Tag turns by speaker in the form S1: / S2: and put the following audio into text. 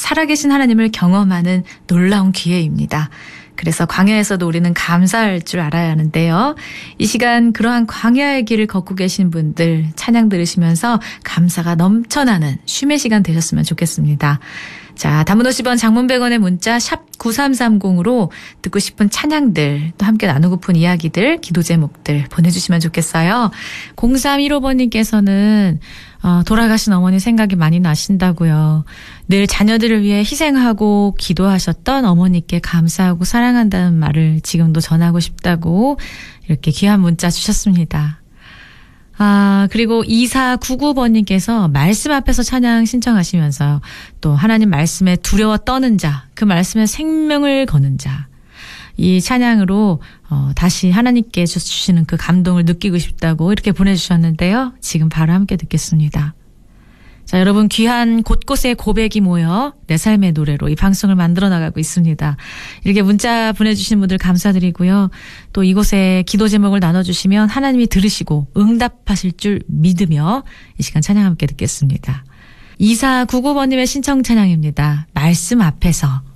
S1: 살아계신 하나님을 경험하는 놀라운 기회입니다. 그래서 광야에서도 우리는 감사할 줄 알아야 하는데요. 이 시간 그러한 광야의 길을 걷고 계신 분들 찬양 들으시면서 감사가 넘쳐나는 쉼의 시간 되셨으면 좋겠습니다. 자, 단문 50원, 장문 100원의 문자 샵 9330으로 듣고 싶은 찬양들, 또 함께 나누고픈 이야기들, 기도 제목들 보내주시면 좋겠어요. 0315번님께서는 돌아가신 어머니 생각이 많이 나신다고요. 늘 자녀들을 위해 희생하고 기도하셨던 어머니께 감사하고 사랑한다는 말을 지금도 전하고 싶다고 이렇게 귀한 문자 주셨습니다. 그리고 2499번님께서 말씀 앞에서 찬양 신청하시면서요. 또 하나님 말씀에 두려워 떠는 자, 그 말씀에 생명을 거는 자. 이 찬양으로 다시 하나님께 주시는 그 감동을 느끼고 싶다고 이렇게 보내주셨는데요. 지금 바로 함께 듣겠습니다. 자, 여러분 귀한 곳곳에 고백이 모여 내 삶의 노래로 이 방송을 만들어 나가고 있습니다. 이렇게 문자 보내주신 분들 감사드리고요. 또 이곳에 기도 제목을 나눠주시면 하나님이 들으시고 응답하실 줄 믿으며 이 시간 찬양 함께 듣겠습니다. 2499번님의 신청 찬양입니다. 말씀 앞에서.